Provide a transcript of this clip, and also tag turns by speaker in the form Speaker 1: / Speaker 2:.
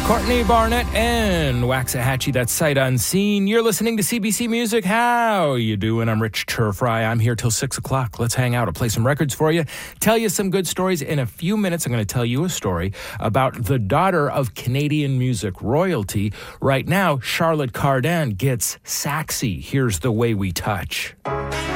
Speaker 1: Courtney Barnett and Waxahachie, that's Sight Unseen. You're listening to CBC Music. How you doing? I'm Rich Turfry. I'm here till 6 o'clock. Let's hang out. I'll play some records for you, tell you some good stories. In a few minutes, I'm going to tell you a story about the daughter of Canadian music royalty. Right now, Charlotte Cardin gets saxy. Here's The Way We Touch.